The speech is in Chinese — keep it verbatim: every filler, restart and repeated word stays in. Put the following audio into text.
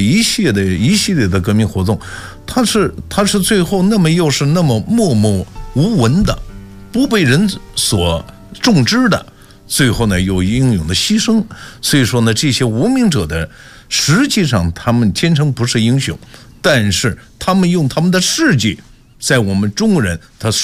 一系列的一系列的革命活动，它是它是最后那么又是那么默默无闻的，不被人所重知的，最后呢有英勇的牺牲。所以说呢，这些无名者的实际上他们坚称不是英雄，但是他们用他们的事迹，在我们中国人他